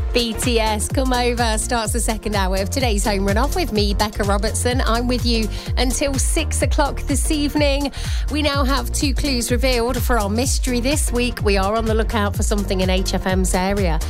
BTS, Come Over, starts the second hour of today's Home Run Off with me, Becca Robertson. I'm with you until 6 o'clock this evening. We now have 2 clues revealed for our mystery this week. We are on the lookout for something in HFM's area,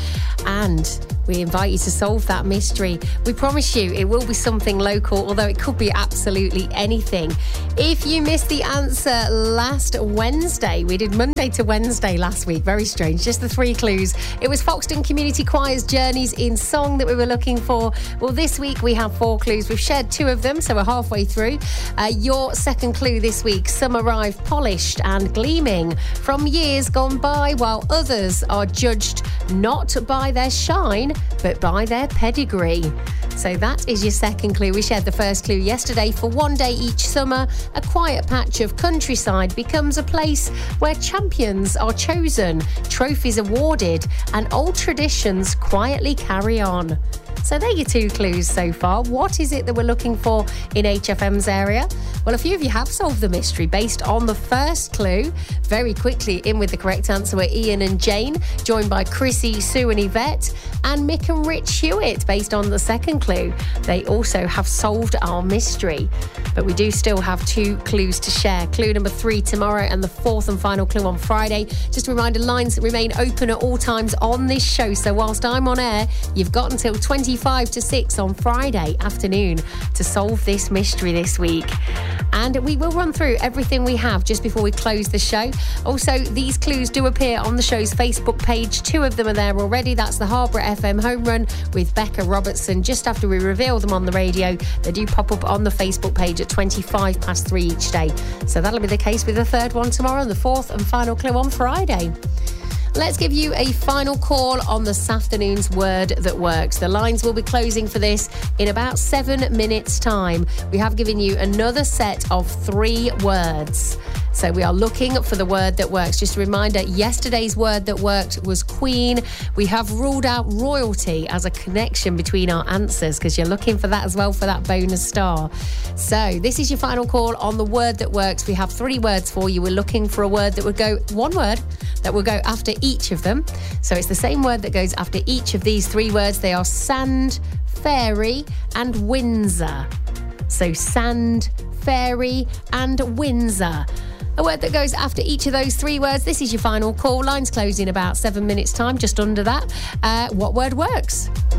and we invite you to solve that mystery. We promise you it will be something local, although it could be absolutely anything. If you missed the answer last Wednesday, we did Monday to Wednesday last week. Very strange, just the 3 clues. It was Foxton Community Choir's Journeys in Song that we were looking for. Well, this week we have 4 clues. We've shared 2 of them, so we're halfway through. Your second clue this week, some arrive polished and gleaming from years gone by, while others are judged not by their shine, but by their pedigree. So that is your second clue. We shared the first clue yesterday. For one day each summer, a quiet patch of countryside becomes a place where champions are chosen, trophies awarded, and old traditions quietly carry on. So there are your 2 clues so far. What is it that we're looking for in HFM's area? Well, a few of you have solved the mystery based on the first clue. Very quickly in with the correct answer were Ian and Jane, joined by Chrissy, Sue and Yvette, and Mick and Rich Hewitt based on the second clue. They also have solved our mystery. But we do still have 2 clues to share. Clue number 3 tomorrow and the 4th and final clue on Friday. Just a reminder, lines remain open at all times on this show. So whilst I'm on air, you've got until 25 to 6 on Friday afternoon to solve this mystery this week. And we will run through everything we have just before we close the show. Also, these clues do appear on the show's Facebook page. 2 of them are there already. That's the Harborough FM Home Run with Becca Robertson. Just after we reveal them on the radio, they do pop up on the Facebook page at 25 past 3 each day. So that'll be the case with the 3rd one tomorrow and the 4th and final clue on Friday. Let's give you a final call on this afternoon's word that works. The lines will be closing for this in about 7 minutes' time. We have given you another set of 3 words. So we are looking for the word that works. Just a reminder, yesterday's word that worked was Queen. We have ruled out royalty as a connection between our answers because you're looking for that as well for that bonus star. So this is your final call on the word that works. We have 3 words for you. We're looking for a word that would go, 1 word that will go after each of them. So it's the same word that goes after each of these 3 words. They are sand, fairy and Windsor. So sand, fairy and Windsor. A word that goes after each of those 3 words. This is your final call. Lines close in about 7 minutes' time, just under that. What word works?